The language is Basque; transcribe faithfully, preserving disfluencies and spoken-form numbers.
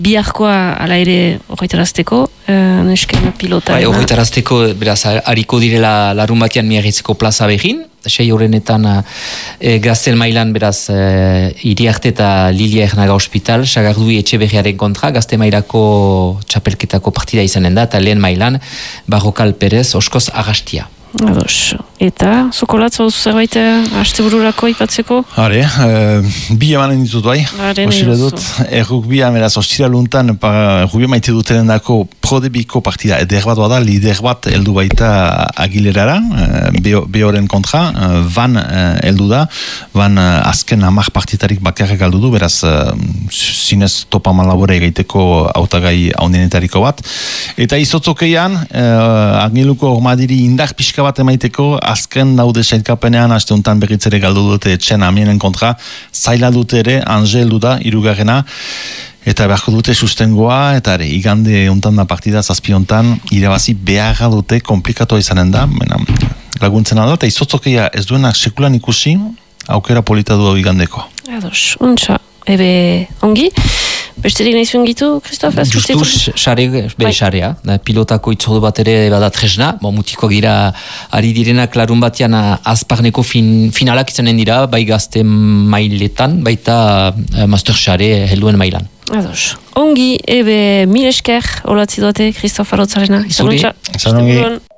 biharkoa ala ere horretarazteko, uh, nesken pilota. Bai, horretarazteko, beraz, hariko direla larun batean miarritzeko plaza behin, sei horrenetan e, gaztel mailan beraz e, Iriarte eta Lilia Ernaga Hospital, Sagardui Etxeberriaren kontra, gazte mailako txapelketako partida izanen da, eta lehen mailan Barrokal Perez, Oskoz Arrastia. Ados. Eta, zokolatz, hau zerbait haste bururako ipatzeko? Hare, uh, bi emanen ditut bai. Osira dut, errukbia, meraz, ostira luntan, errukbia maite dutenen dako prodebiko partida, eder bat bada, lider bat heldu baita Agilerara, uh, behoren kontra, uh, van uh, heldu da, van uh, azken amak partitarik bakarrik aldu du, beraz, uh, zinez topa malabore egaiteko autagai haunenetariko bat. Eta izotzokeian, uh, Agiluko ormadiri indar pixka bat emaiteko, azken daude sailkapenean, haste honetan berritzere galdu dute etxen amienen kontra, zaila dute ere, Angel da, irugarrena, eta beharko dute sustengoa, eta ere, igande honetan da partida, zazpi honetan, irabazi beharra dute, komplikatoa izanen da, mena, laguntzen da, eta izotzokeia ez duenak sekulan ikusi, aukera polita du igandeko. Ados, untxa, ebe ongi. Besterik nahi zuen gitu, Kristof? Justuz, xare, bere xarea, pilotako itzordu bat ere bada tresna, bo, mutiko gira ari direnak larun batean azparneko fin, finalak izanen dira, bai gazte mailetan, baita uh, master xare helduen mailan. Ados. Ongi, ebe mil esker, olatzi duate, Kristof Arotzarena. Zuri. Izan ongi.